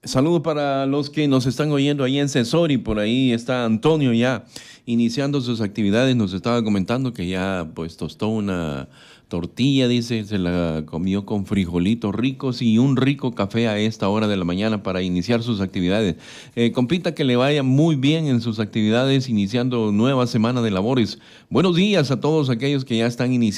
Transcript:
Saludos para los que nos están oyendo ahí en Sensori. Por ahí está Antonio ya iniciando sus actividades. Nos estaba comentando que ya pues tostó una tortilla, dice, se la comió con frijolitos ricos y un rico café a esta hora de la mañana para iniciar sus actividades. Compita, que le vaya muy bien en sus actividades, iniciando nueva semana de labores. Buenos días a todos aquellos que ya están iniciando